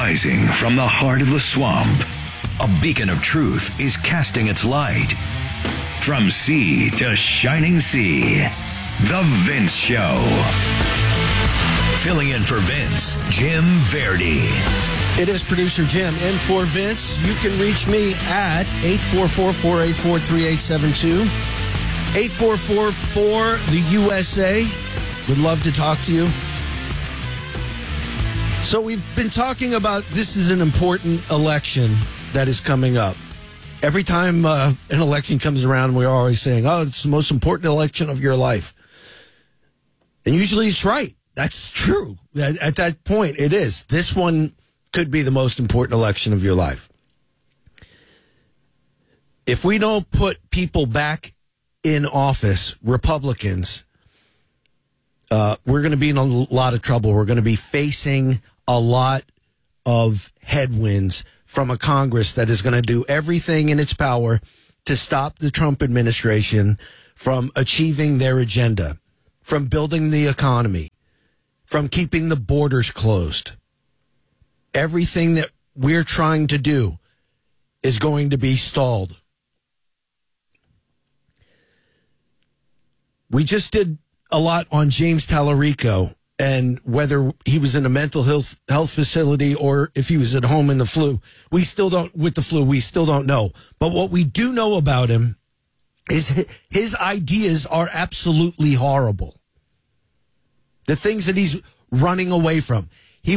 Rising from the heart of the swamp, a beacon of truth is casting its light. From sea to shining sea, The Vince Show. Filling in for Vince, Jim Verdi. It is producer Jim in for Vince. You can reach me at 844-484-3872. 844-4-the-USA. Would love to talk to you. So we've been talking about this is an important election that is coming up. Every time an election comes around, we're always saying, oh, it's the most important election of your life. And usually it's right. That's true. At that point, it is. This one could be the most important election of your life. If we don't put people back in office, Republicans, we're going to be in a lot of trouble. We're going to be facing a lot of headwinds from a Congress that is going to do everything in its power to stop the Trump administration from achieving their agenda, from building the economy, from keeping the borders closed. Everything that we're trying to do is going to be stalled. We just did a lot on James Tallarico and whether he was in a mental health facility or if he was at home in the flu. We still don't know. But what we do know about him is his ideas are absolutely horrible. The things that he's running away from. He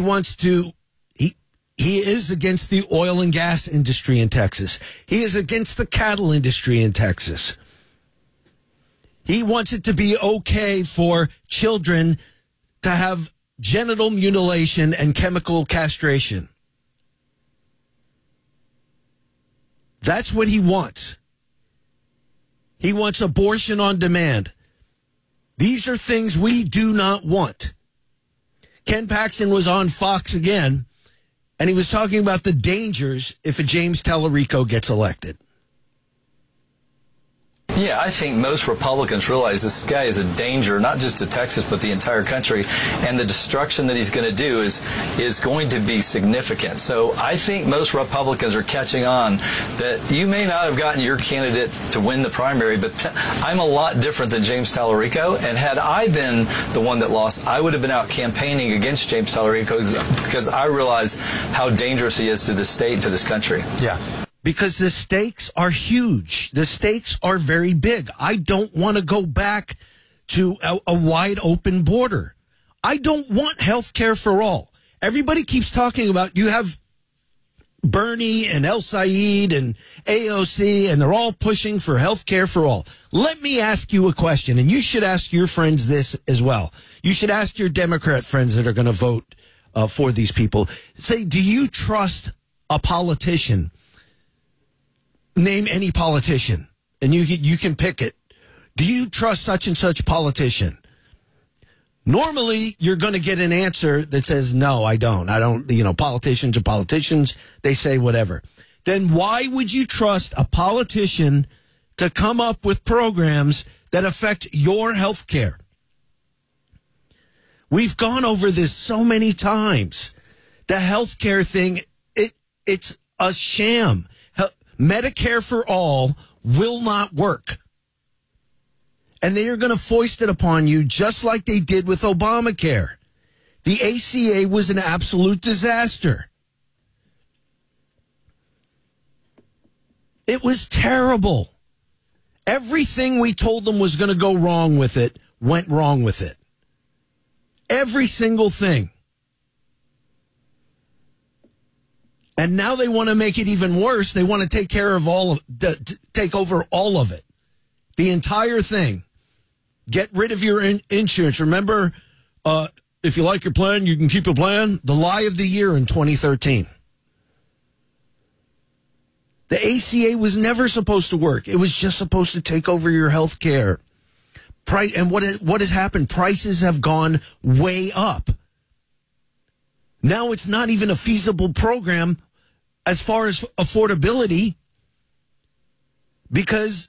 is against the oil and gas industry in Texas. He is against the cattle industry in Texas. He wants it to be okay for children to have genital mutilation and chemical castration. That's what he wants. He wants abortion on demand. These are things we do not want. Ken Paxton was on Fox again, and he was talking about the dangers if a James Tallarico gets elected. Yeah, I think most Republicans realize this guy is a danger, not just to Texas, but the entire country. And the destruction that he's going to do is going to be significant. So I think most Republicans are catching on that you may not have gotten your candidate to win the primary, but I'm a lot different than James Tallarico. And had I been the one that lost, I would have been out campaigning against James Tallarico because I realize how dangerous he is to this state and to this country. Yeah. Because the stakes are huge. The stakes are very big. I don't want to go back to a wide open border. I don't want health care for all. Everybody keeps talking about, you have Bernie and El Said and AOC, and they're all pushing for health care for all. Let me ask you a question, and you should ask your friends this as well. You should ask your Democrat friends that are going to vote for these people. Say, do you trust a politician? Name any politician, and you can pick it. Do you trust such and such politician? Normally, you're going to get an answer that says, no, I don't. Politicians are politicians. They say whatever. Then why would you trust a politician to come up with programs that affect your health care? We've gone over this so many times. The health care thing, it's a sham. Medicare for all will not work. And they are going to foist it upon you just like they did with Obamacare. The ACA was an absolute disaster. It was terrible. Everything we told them was going to go wrong with it went wrong with it. Every single thing. And now they want to make it even worse. They want to take over all of it. The entire thing. Get rid of your insurance. Remember, if you like your plan, you can keep your plan. The lie of the year in 2013. The ACA was never supposed to work. It was just supposed to take over your health care. And what has happened? Prices have gone way up. Now it's not even a feasible program as far as affordability because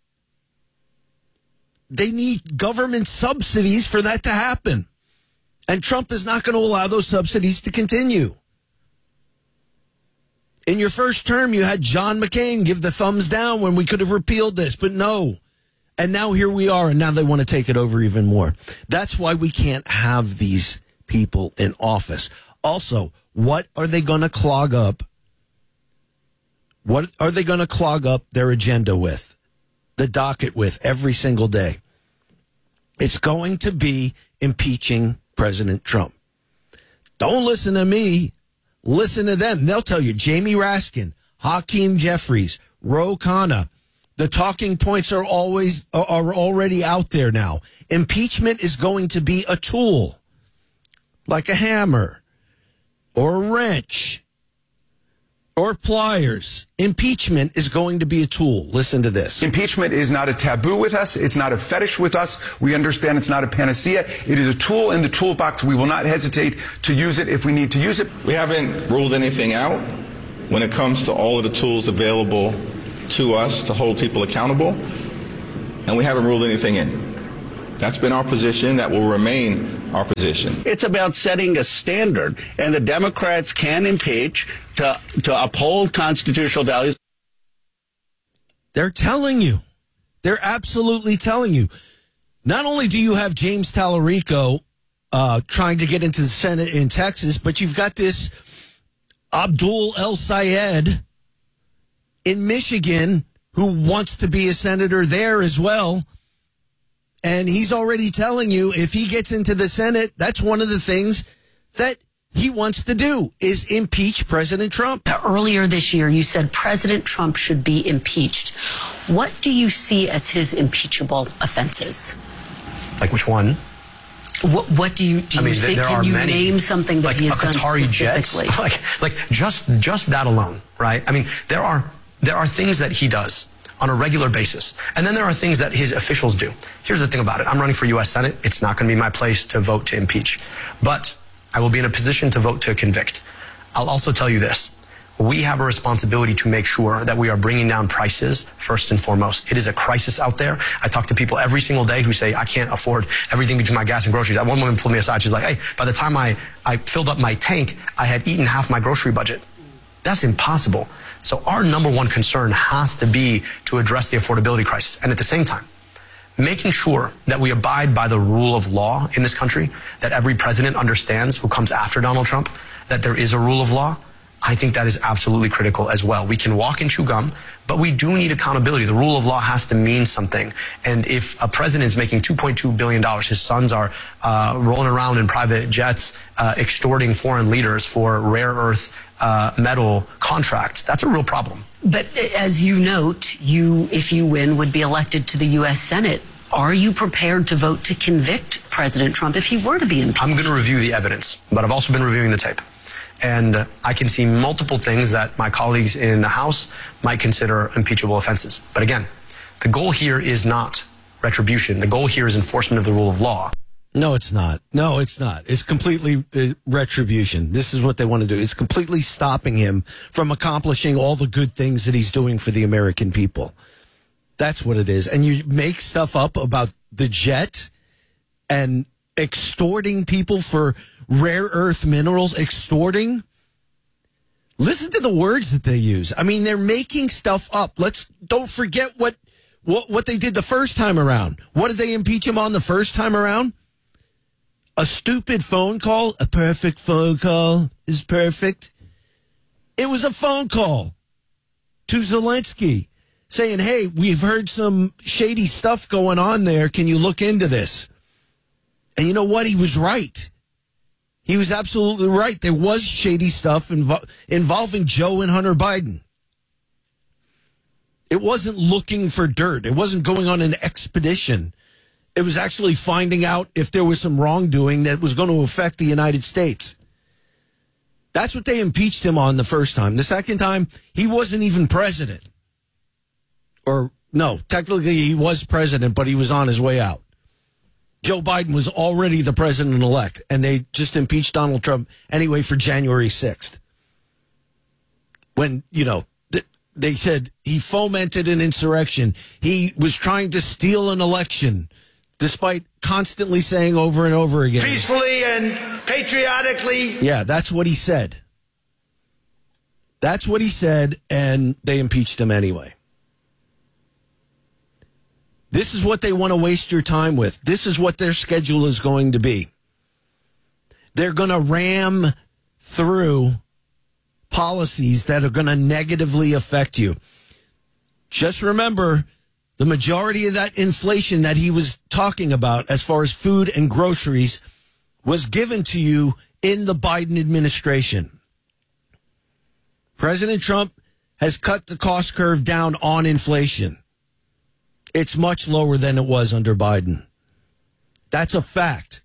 they need government subsidies for that to happen. And Trump is not going to allow those subsidies to continue. In your first term, you had John McCain give the thumbs down when we could have repealed this, but no. And now here we are, and now they want to take it over even more. That's why we can't have these people in office. Also, what are they going to clog up? What are they going to clog up their agenda with, the docket with, every single day? It's going to be impeaching President Trump. Don't listen to me. Listen to them. They'll tell you, Jamie Raskin, Hakeem Jeffries, Ro Khanna. The talking points are already out there now. Impeachment is going to be a tool, like a hammer or a wrench or pliers. Impeachment is going to be a tool. Listen to this. Impeachment is not a taboo with us. It's not a fetish with us. We understand it's not a panacea. It is a tool in the toolbox. We will not hesitate to use it if we need to use it. We haven't ruled anything out when it comes to all of the tools available to us to hold people accountable, and we haven't ruled anything in. That's been our position. That will remain our position. It's about setting a standard, and the Democrats can impeach to uphold constitutional values. They're telling you. They're absolutely telling you. Not only do you have James Tallarico trying to get into the Senate in Texas, but you've got this Abdul El Sayed in Michigan who wants to be a senator there as well. And he's already telling you if he gets into the Senate, that's one of the things that he wants to do is impeach President Trump. Earlier this year, you said President Trump should be impeached. What do you see as his impeachable offenses? Like which one? What do you think? Can you name something that he has done specifically? Jets, like just that alone, right? I mean, there are things that he does on a regular basis. And then there are things that his officials do. Here's the thing about it. I'm running for U.S. Senate. It's not going to be my place to vote to impeach. But I will be in a position to vote to convict. I'll also tell you this. We have a responsibility to make sure that we are bringing down prices first and foremost. It is a crisis out there. I talk to people every single day who say, I can't afford everything between my gas and groceries. One woman pulled me aside. She's like, hey, by the time I filled up my tank, I had eaten half my grocery budget. That's impossible. So our number one concern has to be to address the affordability crisis. And at the same time, making sure that we abide by the rule of law in this country, that every president understands who comes after Donald Trump, that there is a rule of law. I think that is absolutely critical as well. We can walk and chew gum, but we do need accountability. The rule of law has to mean something. And if a president is making $2.2 billion, his sons are rolling around in private jets, extorting foreign leaders for rare earth metal contracts, that's a real problem. But as you note, if you win, would be elected to the U.S. Senate. Are you prepared to vote to convict President Trump if he were to be impeached? I'm going to review the evidence, but I've also been reviewing the tape. And I can see multiple things that my colleagues in the House might consider impeachable offenses. But again, the goal here is not retribution. The goal here is enforcement of the rule of law. No, it's not. No, it's not. It's completely retribution. This is what they want to do. It's completely stopping him from accomplishing all the good things that he's doing for the American people. That's what it is. And you make stuff up about the jet and extorting people for rare earth minerals, extorting. Listen to the words that they use. I mean, they're making stuff up. Don't forget what they did the first time around. What did they impeach him on the first time around? A stupid phone call. A perfect phone call is perfect. It was a phone call to Zelensky saying, hey, we've heard some shady stuff going on there. Can you look into this? And you know what? He was right. He was absolutely right. There was shady stuff involving Joe and Hunter Biden. It wasn't looking for dirt. It wasn't going on an expedition. It was actually finding out if there was some wrongdoing that was going to affect the United States. That's what they impeached him on the first time. The second time, he wasn't even president. Or, no, technically he was president, but he was on his way out. Joe Biden was already the president-elect, and they just impeached Donald Trump anyway for January 6th. When, they said he fomented an insurrection. He was trying to steal an election, despite constantly saying over and over again. Peacefully and patriotically. Yeah, that's what he said. That's what he said, and they impeached him anyway. This is what they want to waste your time with. This is what their schedule is going to be. They're going to ram through policies that are going to negatively affect you. Just remember, the majority of that inflation that he was talking about as far as food and groceries was given to you in the Biden administration. President Trump has cut the cost curve down on inflation. It's much lower than it was under Biden. That's a fact.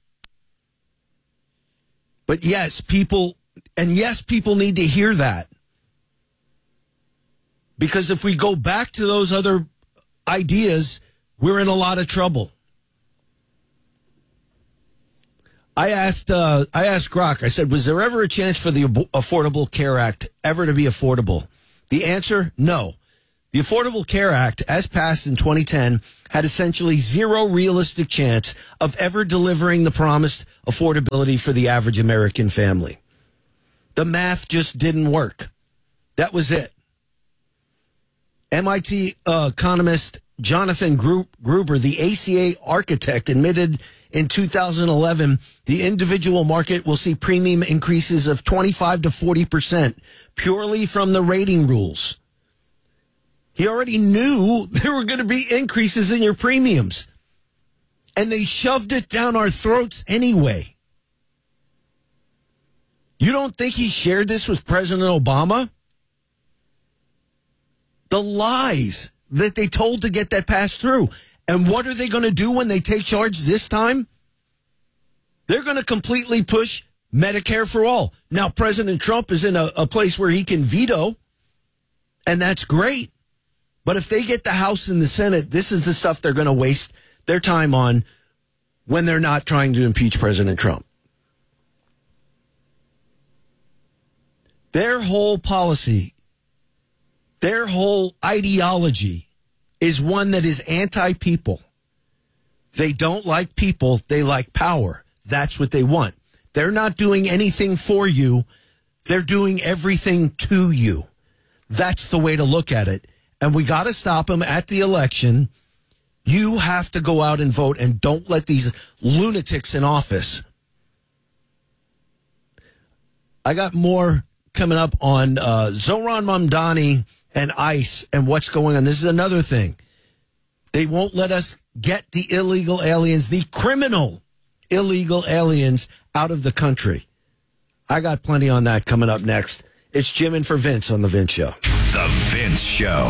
But yes, people need to hear that. Because if we go back to those other ideas, we're in a lot of trouble. I asked Grok, I said, was there ever a chance for the Affordable Care Act ever to be affordable? The answer, no. The Affordable Care Act, as passed in 2010, had essentially zero realistic chance of ever delivering the promised affordability for the average American family. The math just didn't work. That was it. MIT economist Jonathan Gruber, the ACA architect, admitted in 2011 the individual market will see premium increases of 25 to 40% purely from the rating rules. He already knew there were going to be increases in your premiums. And they shoved it down our throats anyway. You don't think he shared this with President Obama? The lies that they told to get that passed through. And what are they going to do when they take charge this time? They're going to completely push Medicare for all. Now, President Trump is in a place where he can veto, and that's great. But if they get the House and the Senate, this is the stuff they're going to waste their time on when they're not trying to impeach President Trump. Their whole policy, their whole ideology is one that is anti-people. They don't like people. They like power. That's what they want. They're not doing anything for you. They're doing everything to you. That's the way to look at it. And we got to stop them at the election. You have to go out and vote, and don't let these lunatics in office. I got more coming up on Zohran Mamdani and ICE and what's going on. This is another thing. They won't let us get the illegal aliens, the criminal illegal aliens, out of the country. I got plenty on that coming up next. It's Jim in for Vince on The Vince Show. The Vince Show.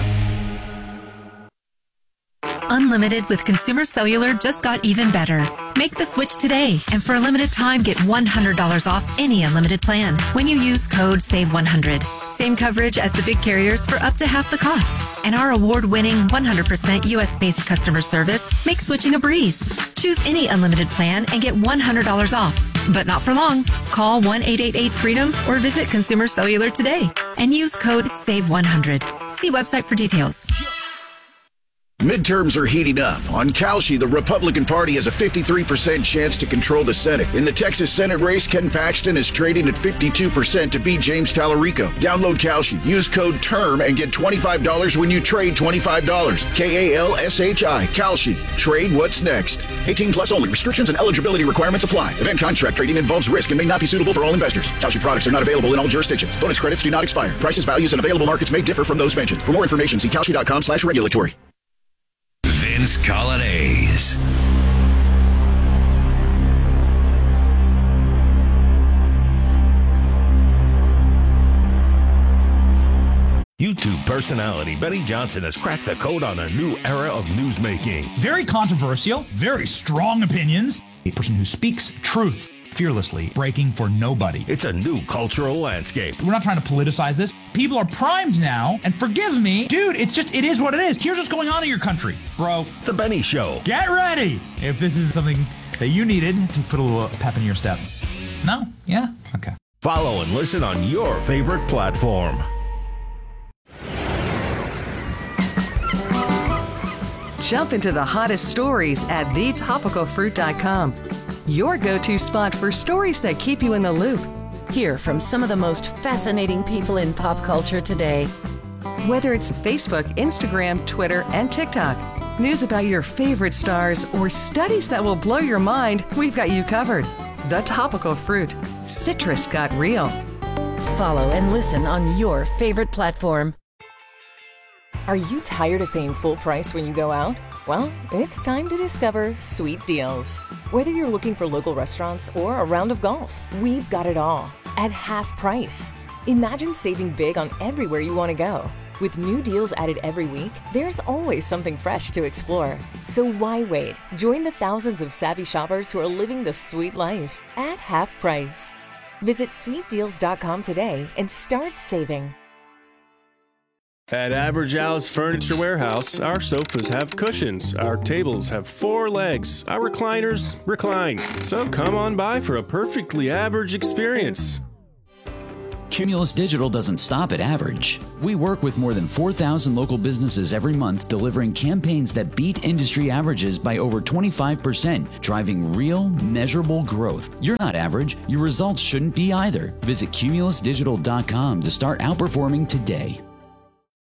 Unlimited with Consumer Cellular just got even better. Make the switch today, and for a limited time, get $100 off any unlimited plan when you use code SAVE100. Same coverage as the big carriers for up to half the cost. And our award-winning 100% U.S.-based customer service makes switching a breeze. Choose any unlimited plan and get $100 off. But not for long. Call 1-888-FREEDOM or visit Consumer Cellular today and use code SAVE100. See website for details. Midterms are heating up. On Kalshi, the Republican Party has a 53% chance to control the Senate. In the Texas Senate race, Ken Paxton is trading at 52% to beat James Tallarico. Download Kalshi, use code TERM, and get $25 when you trade $25. Kalshi. Kalshi. Trade what's next. 18 plus only. Restrictions and eligibility requirements apply. Event contract trading involves risk and may not be suitable for all investors. Kalshi products are not available in all jurisdictions. Bonus credits do not expire. Prices, values, and available markets may differ from those mentioned. For more information, see Kalshi.com/regulatory. Vince Colonnese. YouTube personality Benny Johnson has cracked the code on a new era of newsmaking. Very controversial, very strong opinions. A person who speaks truth fearlessly, breaking for nobody. It's a new cultural landscape. We're not trying to politicize this. People are primed now, and forgive me, dude, it is what it is. Here's what's going on in your country, bro. The Benny Show. Get ready if this is something that you needed to put a little pep in your step. No? Yeah? Okay. Follow and listen on your favorite platform. Jump into the hottest stories at thetopicalfruit.com. Your go-to spot for stories that keep you in the loop. Hear from some of the most fascinating people in pop culture today. Whether it's Facebook, Instagram, Twitter, and TikTok, news about your favorite stars, or studies that will blow your mind, we've got you covered. The Topical Fruit. Citrus got real. Follow and listen on your favorite platform. Are you tired of paying full price when you go out? Well, it's time to discover Sweet Deals. Whether you're looking for local restaurants or a round of golf, we've got it all at half price. Imagine saving big on everywhere you want to go. With new deals added every week, there's always something fresh to explore. So why wait? Join the thousands of savvy shoppers who are living the sweet life at half price. Visit sweetdeals.com today and start saving. At Average Al's Furniture Warehouse, our sofas have cushions, our tables have 4 legs, our recliners recline. So come on by for a perfectly average experience. Cumulus Digital doesn't stop at average. We work with more than 4,000 local businesses every month, delivering campaigns that beat industry averages by over 25%, driving real, measurable growth. You're not average. Your results shouldn't be either. Visit cumulusdigital.com to start outperforming today.